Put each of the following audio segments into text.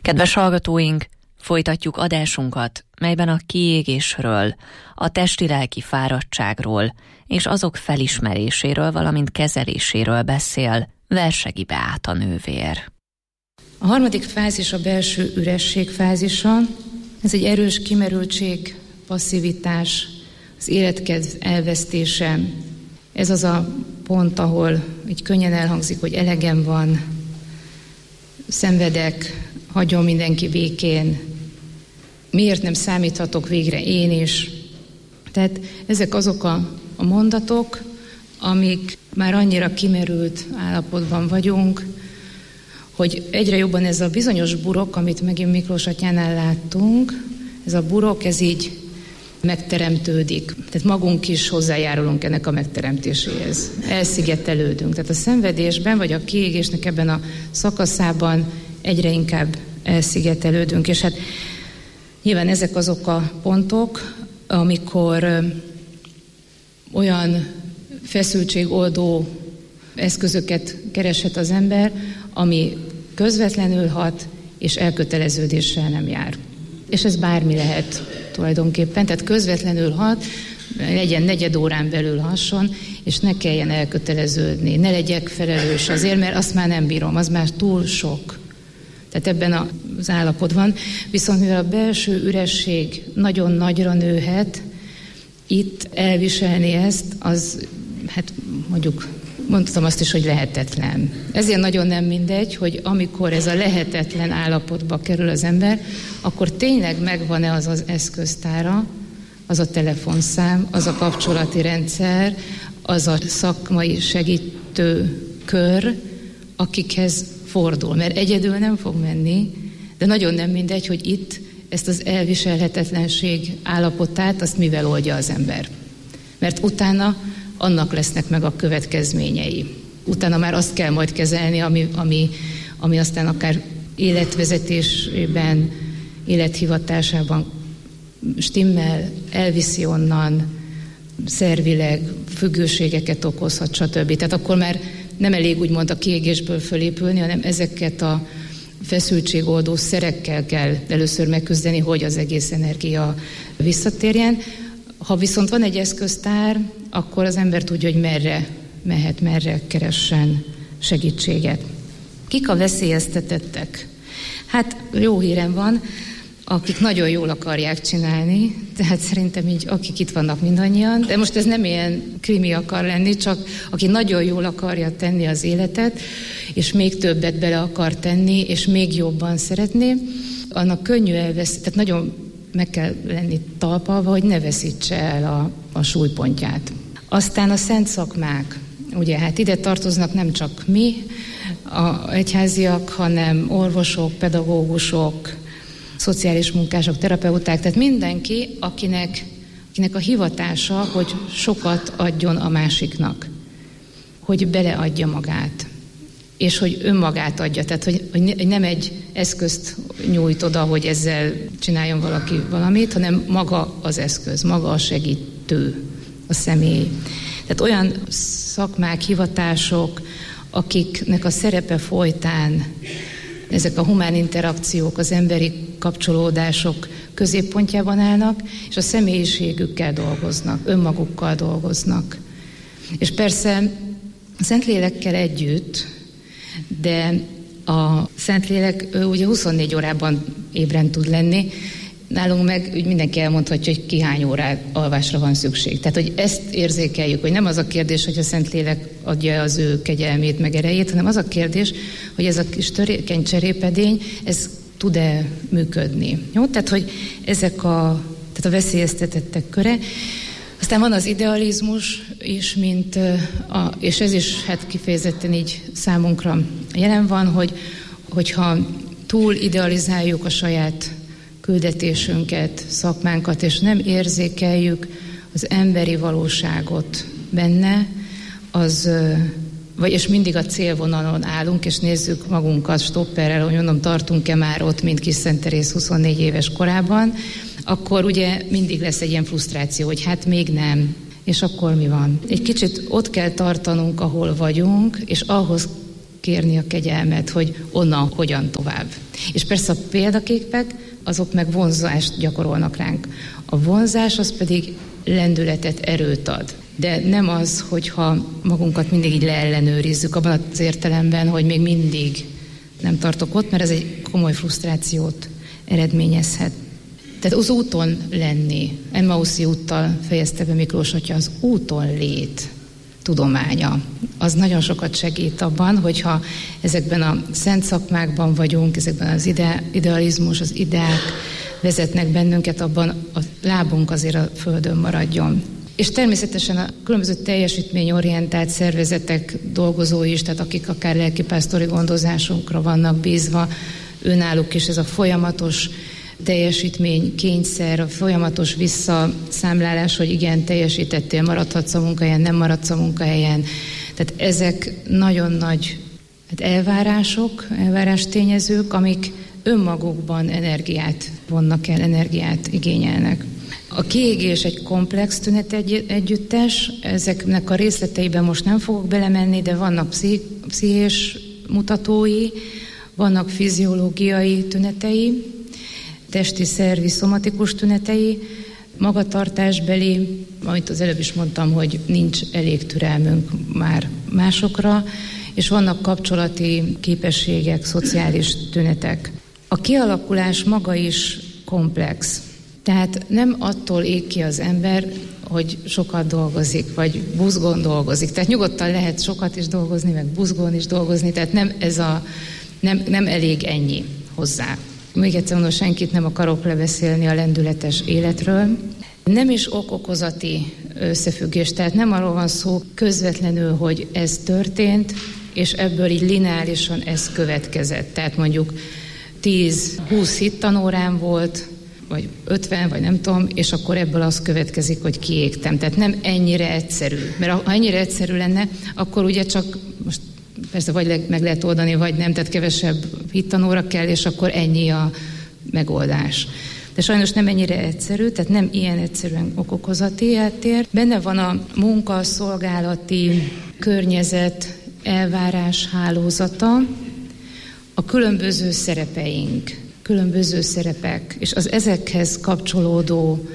Kedves hallgatóink, folytatjuk adásunkat, melyben a kiégésről, a testi-lelki fáradtságról és azok felismeréséről, valamint kezeléséről beszél Versegyi Beáta nővér. A harmadik fázis a belső üresség fázisa. Ez egy erős kimerültség, passzivitás, az életkedv elvesztése. Ez az a pont, ahol így könnyen elhangzik, hogy elegem van, szenvedek, hagyom mindenki békén, miért nem számíthatok végre én is. Tehát ezek azok a mondatok, amik már annyira kimerült állapotban vagyunk, hogy egyre jobban ez a bizonyos burok, amit megint Miklós atyánál láttunk, ez a burok, ez így megteremtődik. Tehát magunk is hozzájárulunk ennek a megteremtéséhez. Elszigetelődünk. Tehát a szenvedésben, vagy a kiégésnek ebben a szakaszában egyre inkább elszigetelődünk. És hát nyilván ezek azok a pontok, amikor olyan feszültségoldó eszközöket kereshet az ember, ami közvetlenül hat, és elköteleződéssel nem jár. És ez bármi lehet tulajdonképpen, tehát közvetlenül hat, legyen negyed órán belül hasson, és ne kelljen elköteleződni, ne legyek felelős azért, mert azt már nem bírom, az már túl sok. Tehát ebben az állapotban. Viszont mivel a belső üresség nagyon nagyra nőhet, itt elviselni ezt, az, hát mondjuk, mondtam azt is, hogy lehetetlen. Ezért nagyon nem mindegy, hogy amikor ez a lehetetlen állapotba kerül az ember, akkor tényleg megvan-e az az eszköztára, az a telefonszám, az a kapcsolati rendszer, az a szakmai segítő kör, akikhez fordul. Mert egyedül nem fog menni, de nagyon nem mindegy, hogy itt ezt az elviselhetetlenség állapotát, azt mivel oldja az ember. Mert utána annak lesznek meg a következményei. Utána már azt kell majd kezelni, ami aztán akár életvezetésében, élethivatásában stimmel, elviszi onnan, szervileg függőségeket okozhat, stb. Tehát akkor már nem elég úgymond a kiégésből fölépülni, hanem ezeket a feszültségoldó szerekkel kell először megküzdeni, hogy az egész energia visszatérjen. Ha viszont van egy eszköztár, akkor az ember tudja, hogy merre mehet, merre keressen segítséget. Kik a veszélyeztetettek? Hát jó hírem van, akik nagyon jól akarják csinálni, tehát szerintem így, akik itt vannak mindannyian, de most ez nem ilyen krimi akar lenni, csak aki nagyon jól akarja tenni az életet, és még többet bele akar tenni, és még jobban szeretné, annak könnyű elveszni, tehát nagyon meg kell lenni talpalva, hogy ne veszítse el a súlypontját. Aztán a szent szakmák, ugye hát ide tartoznak nem csak mi, a egyháziak, hanem orvosok, pedagógusok, szociális munkások, terapeuták, tehát mindenki, akinek a hivatása, hogy sokat adjon a másiknak, hogy beleadja magát, és hogy önmagát adja, tehát hogy nem egy eszközt nyújt oda, hogy ezzel csináljon valaki valamit, hanem maga az eszköz, maga a segítő, a személy. Tehát olyan szakmák, hivatások, akiknek a szerepe folytán ezek a humán interakciók, az emberi kapcsolódások középpontjában állnak, és a személyiségükkel dolgoznak, önmagukkal dolgoznak. És persze a Szentlélekkel együtt, de a Szentlélek ugye 24 órában ébren tud lenni, nálunk meg úgy mindenki elmondhatja, hogy ki hány órát alvásra van szükség. Tehát, hogy ezt érzékeljük, hogy nem az a kérdés, hogy a Szentlélek adja az ő kegyelmét, meg erejét, hanem az a kérdés, hogy ez a kis törékeny cserépedény, ez tud-e működni. Jó? Tehát, hogy ezek a veszélyeztetettek köre. Aztán van az idealizmus is, és ez is hát kifejezetten így számunkra jelen van, hogyha túl idealizáljuk a saját küldetésünket, szakmánkat, és nem érzékeljük az emberi valóságot benne, és mindig a célvonalon állunk, és nézzük magunkat stopperrel, hogy mondom, tartunk-e már ott, mint Kis Szent Teréz 24 éves korában, akkor ugye mindig lesz egy ilyen frusztráció, hogy hát még nem, és akkor mi van? Egy kicsit ott kell tartanunk, ahol vagyunk, és ahhoz kérni a kegyelmet, hogy onnan hogyan tovább. És persze a példaképek, azok meg vonzást gyakorolnak ránk. A vonzás az pedig lendületet, erőt ad. De nem az, hogyha magunkat mindig így leellenőrizzük, abban az értelemben, hogy még mindig nem tartok ott, mert ez egy komoly frusztrációt eredményezhet. Tehát az úton lenni, Emmauszi úttal fejezte be Miklós atya, az úton lét tudománya. Az nagyon sokat segít abban, hogyha ezekben a szent szakmákban vagyunk, ezekben az idealizmus, az ideák vezetnek bennünket, abban a lábunk azért a földön maradjon. És természetesen a különböző teljesítményorientált szervezetek dolgozói is, tehát akik akár lelkipásztori gondozásunkra vannak bízva, önálluk is ez a folyamatos teljesítménykényszer, a folyamatos visszaszámlálás, hogy igen, teljesítettél, maradhatsz a munkahelyen, nem maradsz a munkahelyen. Tehát ezek nagyon nagy elvárástényezők, amik önmagukban energiát vonnak el, energiát igényelnek. A kiégés egy komplex tünetegyüttes, ezeknek a részleteiben most nem fogok belemenni, de vannak pszichés mutatói, vannak fiziológiai tünetei, testi, szervi, szomatikus tünetei, magatartásbeli, amit az előbb is mondtam, hogy nincs elég türelmünk már másokra, és vannak kapcsolati képességek, szociális tünetek. A kialakulás maga is komplex. Tehát nem attól ég ki az ember, hogy sokat dolgozik, vagy buzgón dolgozik. Tehát nyugodtan lehet sokat is dolgozni, meg buzgón is dolgozni, tehát nem elég ennyi hozzá. Még egyszer mondom, senkit nem akarok lebeszélni a lendületes életről. Nem is ok-okozati összefüggés, tehát nem arról van szó közvetlenül, hogy ez történt, és ebből így lineárisan ez következett. Tehát mondjuk 10-20 hittanórám volt, vagy 50, vagy nem tudom, és akkor ebből az következik, hogy kiégtem. Tehát nem ennyire egyszerű. Mert ha ennyire egyszerű lenne, akkor ugye csak most persze vagy meg lehet oldani, vagy nem, tehát kevesebb hittanóra kell, és akkor ennyi a megoldás. De sajnos nem ennyire egyszerű, tehát nem ilyen egyszerűen okokozati háttér. Benne van a munka, szolgálati környezet, elvárás hálózata, a különböző szerepeink, különböző szerepek, és az ezekhez kapcsolódó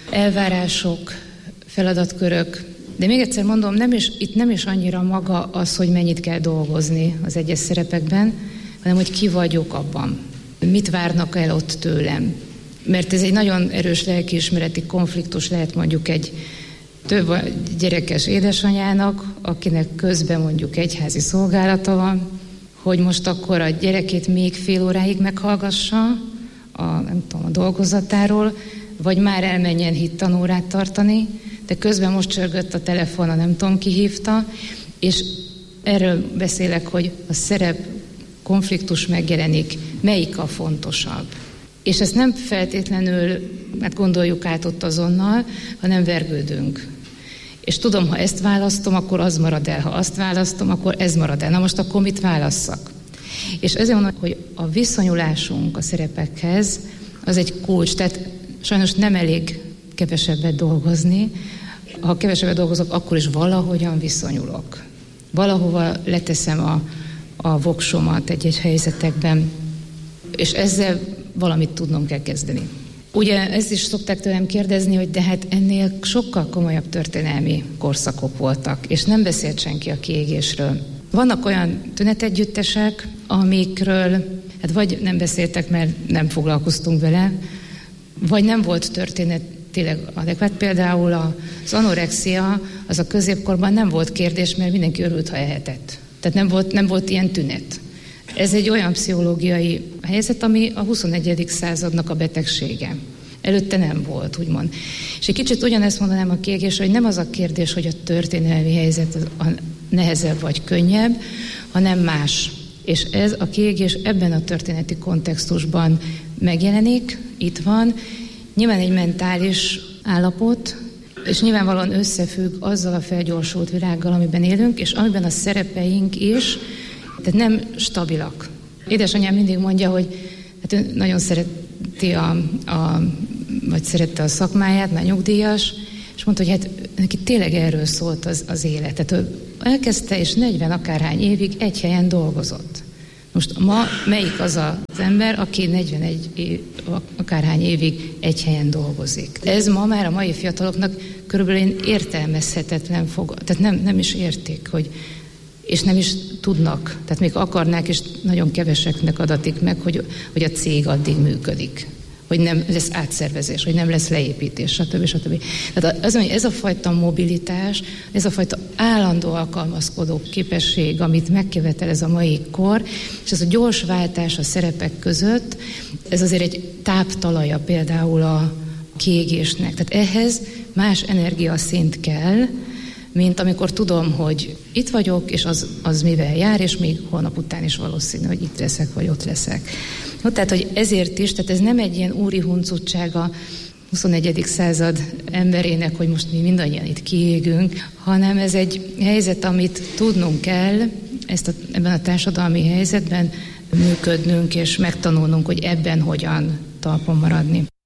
elvárások, feladatkörök. De még egyszer mondom, itt nem is annyira maga az, hogy mennyit kell dolgozni az egyes szerepekben, hanem hogy ki vagyok abban. Mit várnak el ott tőlem. Mert ez egy nagyon erős lelkiismereti konfliktus lehet mondjuk egy több gyerekes édesanyának, akinek közben mondjuk egyházi szolgálata van, hogy most akkor a gyerekét még fél óráig meghallgassa a dolgozatáról, vagy már elmenjen hittanórát tartani, de közben most csörgött a telefon, nem tudom ki hívta, és erről beszélek, hogy a szerep konfliktus megjelenik, melyik a fontosabb. És ezt nem feltétlenül gondoljuk át ott azonnal, hanem vergődünk. És tudom, ha ezt választom, akkor az marad el, ha azt választom, akkor ez marad el. Na most akkor mit válasszak? És ezért mondom, hogy a viszonyulásunk a szerepekhez az egy kulcs, tehát sajnos nem elég kevesebbet dolgozni. Ha kevesebbet dolgozok, akkor is valahogyan viszonyulok. Valahova leteszem a voksomat egy helyzetekben, és ezzel valamit tudnom kell kezdeni. Ugye ezt is szokták tőlem kérdezni, hogy de hát ennél sokkal komolyabb történelmi korszakok voltak, és nem beszélt senki a kiégésről. Vannak olyan tünetegyüttesek, amikről hát vagy nem beszéltek, mert nem foglalkoztunk vele, vagy nem volt történetileg adekvát. Például az anorexia, az a középkorban nem volt kérdés, mert mindenki örült, ha ehetett. Tehát nem volt ilyen tünet. Ez egy olyan pszichológiai helyzet, ami a 21. századnak a betegsége. Előtte nem volt, úgymond. És egy kicsit ugyanezt mondanám a kiégésre, hogy nem az a kérdés, hogy a történelmi helyzet a nehezebb vagy könnyebb, hanem más. És ez a kiégés ebben a történeti kontextusban megjelenik, itt van. Nyilván egy mentális állapot, és nyilvánvalóan összefügg azzal a felgyorsult világgal, amiben élünk, és amiben a szerepeink is, tehát nem stabilak. Édesanyám mindig mondja, hogy hát ő nagyon szereti vagy szerette a szakmáját, már nyugdíjas, és mondta, hogy hát neki tényleg erről szólt az élet. Tehát ő elkezdte, és 40 akárhány évig egy helyen dolgozott. Most ma melyik az az ember, aki 41 akárhány évig egy helyen dolgozik? Ez ma már a mai fiataloknak körülbelül értelmezhetetlen tehát nem is értik, és nem is tudnak, tehát még akarnák, és nagyon keveseknek adatik meg, hogy a cég addig működik, hogy nem lesz átszervezés, hogy nem lesz leépítés, stb. Tehát az, hogy ez a fajta mobilitás, ez a fajta állandó alkalmazkodó képesség, amit megkövetel ez a mai kor, és ez a gyors váltás a szerepek között, ez azért egy táptalaja például a kiégésnek. Tehát ehhez más energiaszint kell, mint amikor tudom, hogy itt vagyok, és az mivel jár, és még holnap után is valószínű, hogy itt leszek, vagy ott leszek. Tehát, hogy ezért is, tehát ez nem egy ilyen úri huncutság a 21. század emberének, hogy most mi mindannyian itt kiégünk, hanem ez egy helyzet, amit tudnunk kell, ebben a társadalmi helyzetben működnünk, és megtanulnunk, hogy ebben hogyan talpon maradni.